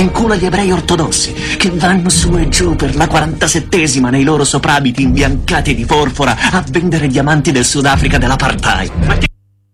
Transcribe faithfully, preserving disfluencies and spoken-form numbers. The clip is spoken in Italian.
in culo agli ebrei ortodossi che vanno su e giù per la quarantasettesima nei loro soprabiti imbiancati di porpora a vendere diamanti del Sudafrica dell'apartheid.